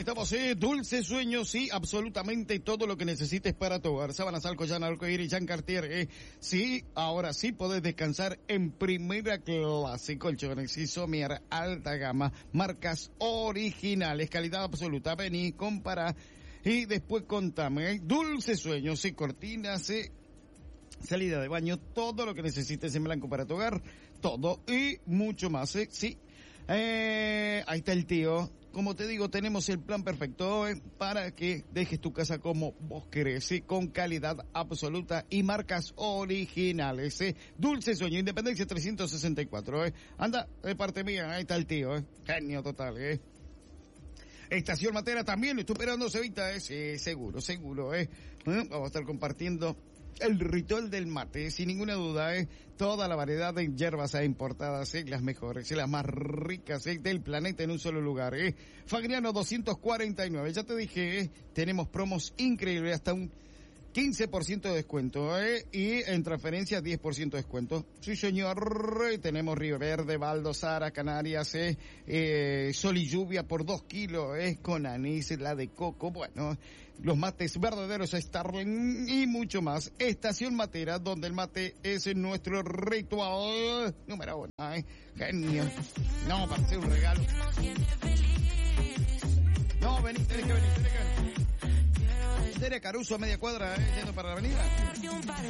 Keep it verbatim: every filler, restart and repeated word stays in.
estamos, sí, Dulce Sueño, sí, absolutamente todo lo que necesites para tu hogar. Sábanas, Alcoyana, Arcoíris, Jean Cartier, eh. Sí, ahora sí podés descansar en primera clase. Colchones y somier, alta gama, marcas originales, calidad absoluta. Vení, compara y después contame. ¿eh? Dulce Sueño, sí, cortinas, sí, salida de baño, todo lo que necesites en blanco para tu hogar, todo y mucho más, ¿eh? Sí. Eh, ahí está el tío. Como te digo, tenemos el plan perfecto eh, para que dejes tu casa como vos querés, ¿sí? Con calidad absoluta y marcas originales. ¿sí? Dulce Sueño, Independencia trescientos sesenta y cuatro. ¿eh? Anda, de parte mía, ahí está el tío. ¿eh? Genio total. ¿eh? Estación Matera también, lo estoy esperando, Cevita. ¿eh? Sí, seguro, seguro. ¿eh? ¿Eh? Vamos a estar compartiendo el ritual del mate, sin ninguna duda, ¿eh? Toda la variedad de hierbas importadas, ¿eh? Las mejores, ¿eh? Las más ricas, ¿eh? Del planeta en un solo lugar, ¿eh? Fagriano doscientos cuarenta y nueve, ya te dije, ¿eh? Tenemos promos increíbles, hasta un quince por ciento de descuento, ¿eh? Y en transferencias diez por ciento de descuento. Sí, señor. Tenemos Río Verde, Baldo, Sara, Canarias, ¿eh? Eh, Sol y Lluvia por dos kilos, ¿eh? Con anís, la de coco, bueno, los mates verdaderos Starling y mucho más. Estación Matera, donde el mate es nuestro ritual número uno, ¿eh? Genio. No, para hacer un regalo. No, vení, tenés que venir, tenés que venir. Tere Caruso a media cuadra, ¿eh? Yendo para la avenida.